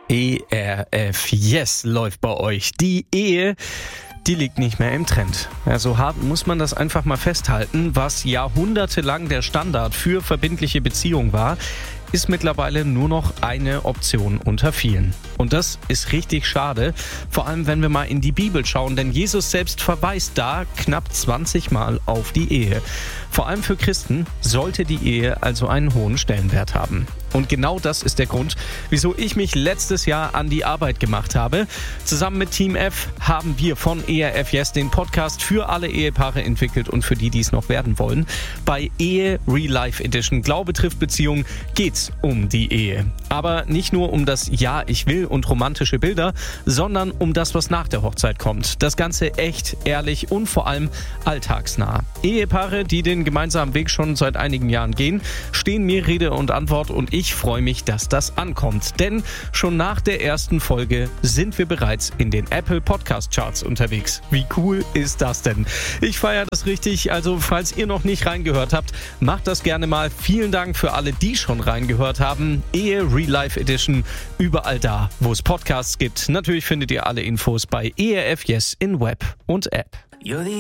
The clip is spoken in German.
ERF Yes läuft bei euch. Die Ehe, die liegt nicht mehr im Trend. Ja, so hart muss man das einfach mal festhalten. Was jahrhundertelang der Standard für verbindliche Beziehungen war, ist mittlerweile nur noch eine Option unter vielen. Und das ist richtig schade, vor allem wenn wir mal in die Bibel schauen, denn Jesus selbst verweist da knapp 20 Mal auf die Ehe. Vor allem für Christen sollte die Ehe also einen hohen Stellenwert haben. Und genau das ist der Grund, wieso ich mich letztes Jahr an die Arbeit gemacht habe. Zusammen mit Team F haben wir von ERF Yes den Podcast für alle Ehepaare entwickelt und für die, die es noch werden wollen. Bei Ehe Real Life Edition Glaube trifft Beziehung geht's um die Ehe. Aber nicht nur um das Ja, ich will und romantische Bilder, sondern um das, was nach der Hochzeit kommt. Das Ganze echt, ehrlich und vor allem alltagsnah. Ehepaare, die den gemeinsamen Weg schon seit einigen Jahren gehen, stehen mir Rede und Antwort und ich freue mich, dass das ankommt. Denn schon nach der ersten Folge sind wir bereits in den Apple Podcast Charts unterwegs. Wie cool ist das denn? Ich feiere das richtig, also falls ihr noch nicht reingehört habt, macht das gerne mal. Vielen Dank für alle, die schon reingehört haben. Ehe Real Life Edition, überall da, wo es Podcasts gibt. Natürlich findet ihr alle Infos bei ERF Yes in Web und App.